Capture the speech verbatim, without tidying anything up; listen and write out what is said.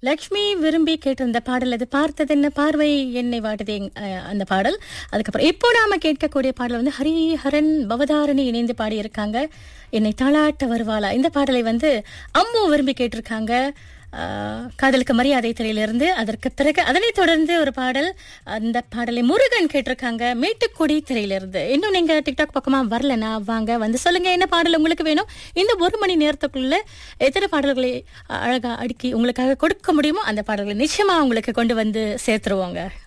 லக்ஷ்மி விரும்பி கேட்டிருந்த பாடல் அது பார்த்தது என்ன பார்வை என்னை வாடுதே அஹ், அந்த பாடல். அதுக்கப்புறம் இப்போ நாம கேட்கக்கூடிய பாடல் வந்து ஹரிஹரன் பவதாரணி இணைந்து பாடியிருக்காங்க. என்னை தாளாட்ட வருவாளா இந்த பாடலை வந்து அம்மு விரும்பி கேட்டிருக்காங்க. ஆஹ், காதலுக்கு மரியாதை திரையிலிருந்து. அதற்கு பிறகு அதனைத் தொடர்ந்து ஒரு பாடல், அந்த பாடலை முருகன் கேட்டிருக்காங்க மேட்டுக்குடி திரையிலிருந்து. இன்னும் நீங்க டிக்டாக் பக்கமா வரலனா வாங்க வந்து சொல்லுங்க என்ன பாடல் உங்களுக்கு வேணும். இந்த ஒரு மணி நேரத்துக்குள்ள எத்தனை பாடல்களை அழகா அடுக்கி உங்களுக்காக கொடுக்க முடியுமோ அந்த பாடல்களை நிச்சயமா உங்களுக்கு கொண்டு வந்து சேர்த்துருவோங்க.